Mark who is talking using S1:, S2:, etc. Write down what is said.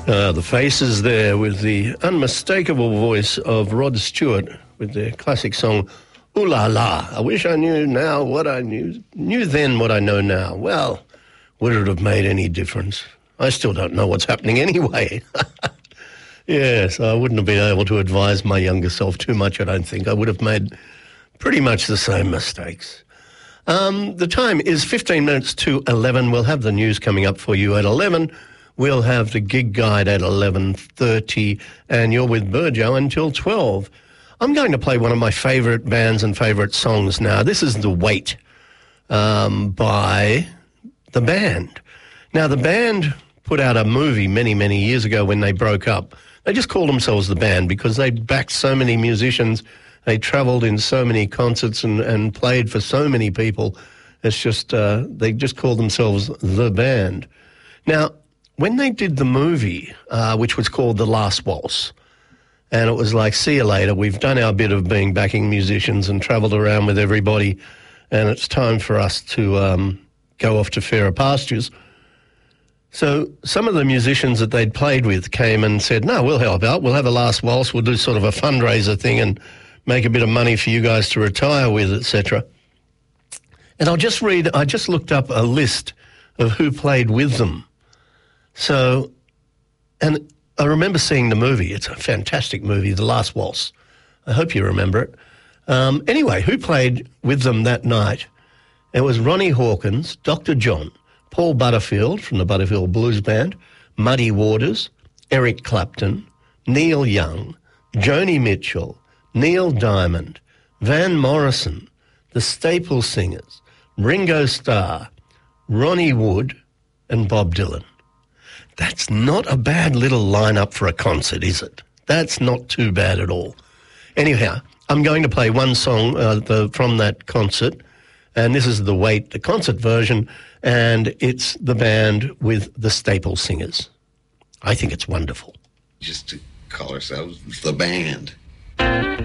S1: The Faces there with the unmistakable voice of Rod Stewart with their classic song, Ooh La La. I wish I knew now what I knew then what I know now. Well, would it have made any difference? I still don't know what's happening anyway. Yes, I wouldn't have been able to advise my younger self too much, I don't think. I would have made pretty much the same mistakes. The time is 15 minutes to 11. We'll have the news coming up for you at 11. We'll have the gig guide at 11:30, and you're with Burjo until 12. I'm going to play one of my favourite bands and favourite songs now. This is The Weight by The Band. Now, The Band put out a movie many, many years ago when they broke up. They just called themselves The Band because they backed so many musicians. They travelled in so many concerts and played for so many people. It's just, they just called themselves The Band. Now, when they did the movie, which was called The Last Waltz, and it was like, see you later, we've done our bit of being backing musicians and travelled around with everybody, and it's time for us to go off to fairer pastures. So some of the musicians that they'd played with came and said, no, we'll help out, we'll have a last waltz, we'll do sort of a fundraiser thing and make a bit of money for you guys to retire with, etc. And I just looked up a list of who played with them. So, and I remember seeing the movie. It's a fantastic movie, The Last Waltz. I hope you remember it. Anyway, who played with them that night? It was Ronnie Hawkins, Dr. John, Paul Butterfield from the Butterfield Blues Band, Muddy Waters, Eric Clapton, Neil Young, Joni Mitchell, Neil Diamond, Van Morrison, the Staple Singers, Ringo Starr, Ronnie Wood, and Bob Dylan. That's not a bad little lineup for a concert, is it? That's not too bad at all. Anyhow, I'm going to play one song from that concert, and this is The Weight, the concert version, and it's the band with the Staple Singers. I think it's wonderful.
S2: Just to call ourselves The Band.